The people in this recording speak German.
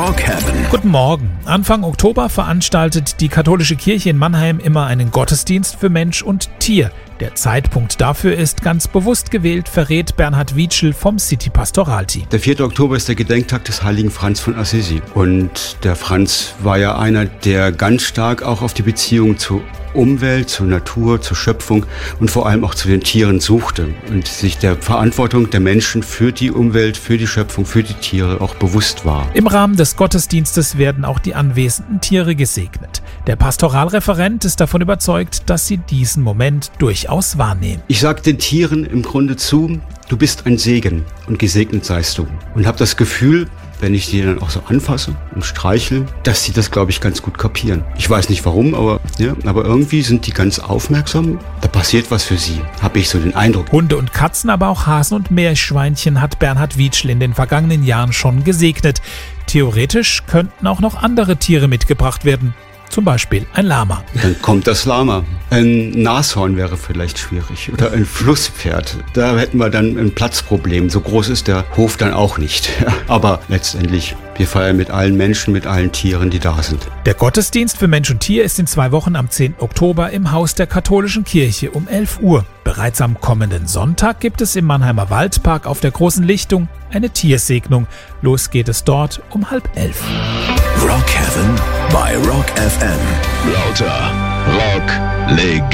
Rock Heaven. Guten Morgen. Anfang Oktober veranstaltet die katholische Kirche in Mannheim immer einen Gottesdienst für Mensch und Tier. Der Zeitpunkt dafür ist ganz bewusst gewählt, verrät Bernhard Wietschel vom City Pastoralteam. Der 4. Oktober ist der Gedenktag des heiligen Franz von Assisi. Und der Franz war ja einer, der ganz stark auch auf die Beziehung zur Umwelt, zur Natur, zur Schöpfung und vor allem auch zu den Tieren suchte und sich der Verantwortung der Menschen für die Umwelt, für die Schöpfung, für die Tiere auch bewusst war. Im Rahmen des Gottesdienstes werden auch die anwesenden Tiere gesegnet. Der Pastoralreferent ist davon überzeugt, dass sie diesen Moment durchaus wahrnehmen. Ich sage den Tieren im Grunde zu, du bist ein Segen und gesegnet seist du. Und habe das Gefühl, wenn ich die dann auch so anfasse und streichel, dass sie das, glaube ich, ganz gut kapieren. Ich weiß nicht warum, aber irgendwie sind die ganz aufmerksam. Da passiert was für sie, habe ich so den Eindruck. Hunde und Katzen, aber auch Hasen und Meerschweinchen hat Bernhard Wietschel in den vergangenen Jahren schon gesegnet. Theoretisch könnten auch noch andere Tiere mitgebracht werden. Zum Beispiel ein Lama. Dann kommt das Lama. Ein Nashorn wäre vielleicht schwierig. Oder ein Flusspferd. Da hätten wir dann ein Platzproblem. So groß ist der Hof dann auch nicht. Aber letztendlich, wir feiern mit allen Menschen, mit allen Tieren, die da sind. Der Gottesdienst für Mensch und Tier ist in 2 Wochen am 10. Oktober im Haus der katholischen Kirche um 11 Uhr. Bereits am kommenden Sonntag gibt es im Mannheimer Waldpark auf der Großen Lichtung eine Tiersegnung. Los geht es dort um 10:30. Rock Heaven bei Rock FM. Lauter Rock Legende.